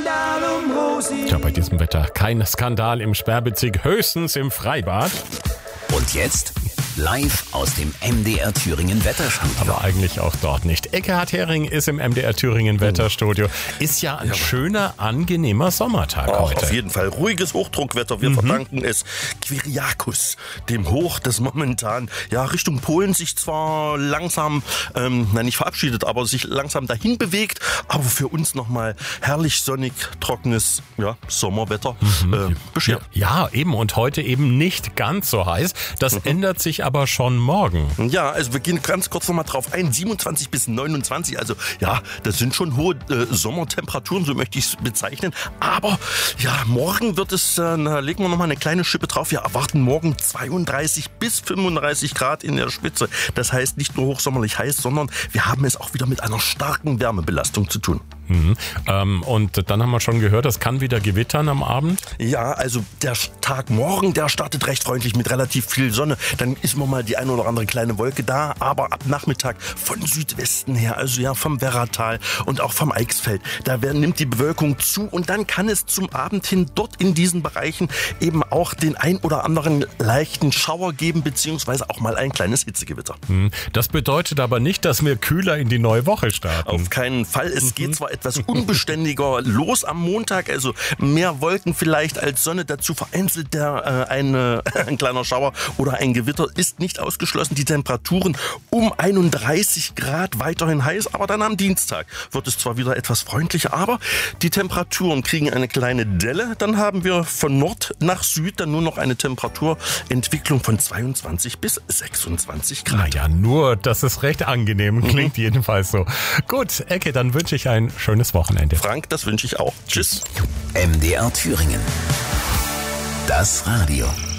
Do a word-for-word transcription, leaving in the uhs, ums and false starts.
Skandal um Rosi. Tja, bei diesem Wetter kein Skandal im Sperrbezirk, höchstens im Freibad. Und jetzt live aus dem M D R Thüringen Wetterstudio. Aber eigentlich auch dort nicht. Eckhard Hering ist im M D R Thüringen Wetterstudio. Ist ja ein ja, schöner, angenehmer Sommertag oh, heute. Auf jeden Fall. Ruhiges Hochdruckwetter. Wir mhm. verdanken es Kyriakos, dem Hoch, das momentan ja Richtung Polen sich zwar langsam, ähm, nein, nicht verabschiedet, aber sich langsam dahin bewegt, aber für uns nochmal herrlich sonnig, trockenes ja, Sommerwetter mhm. äh, beschert. Ja, eben. Und heute eben nicht ganz so heiß. Das mhm. ändert sich aber schon morgen. Ja, also wir gehen ganz kurz nochmal drauf ein. siebenundzwanzig bis neunundzwanzig, also ja, das sind schon hohe äh, Sommertemperaturen, so möchte ich es bezeichnen. Aber ja, morgen wird es, äh, da legen wir nochmal eine kleine Schippe drauf. Wir erwarten morgen zweiunddreißig bis fünfunddreißig Grad in der Spitze. Das heißt nicht nur hochsommerlich heiß, sondern wir haben es auch wieder mit einer starken Wärmebelastung zu tun. Mhm. Ähm, und dann haben wir schon gehört, es kann wieder gewittern am Abend. Ja, also der Tag morgen, der startet recht freundlich mit relativ viel Sonne. Dann ist immer mal die eine oder andere kleine Wolke da, aber ab Nachmittag von Südwesten her, also ja vom Werratal und auch vom Eichsfeld, da werden, nimmt die Bewölkung zu und dann kann es zum Abend hin dort in diesen Bereichen eben auch den ein oder anderen leichten Schauer geben, beziehungsweise auch mal ein kleines Hitzegewitter. Mhm. Das bedeutet aber nicht, dass wir kühler in die neue Woche starten. Auf keinen Fall. Es mhm. geht zwar etwas unbeständiger los am Montag, also mehr Wolken vielleicht als Sonne, dazu vereinzelt der, äh, eine, ein kleiner Schauer oder ein Gewitter ist nicht ausgeschlossen. Die Temperaturen um einunddreißig Grad, weiterhin heiß, aber dann am Dienstag wird es zwar wieder etwas freundlicher, aber die Temperaturen kriegen eine kleine Delle. Dann haben wir von Nord nach Süd dann nur noch eine Temperaturentwicklung von zweiundzwanzig bis sechsundzwanzig Grad. Ja, nur, das ist recht angenehm, klingt mhm. jedenfalls so. Gut, Ecke, dann wünsche ich ein schönes Wochenende. Frank, das wünsche ich auch. Tschüss. M D R Thüringen. Das Radio.